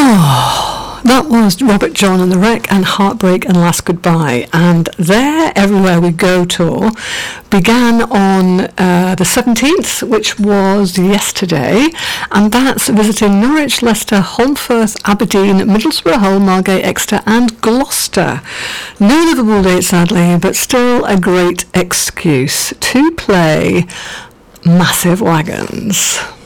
Oh, that was Robert John and the Wreck and Heartbreak and Last Goodbye. And their Everywhere We Go tour began on the 17th, which was yesterday, and that's visiting Norwich, Leicester, Holmfirth, Aberdeen, Middlesbrough, Hull, Margate, Exeter and Gloucester. No Liverpool date, sadly, but still a great excuse to play Massive Wagons.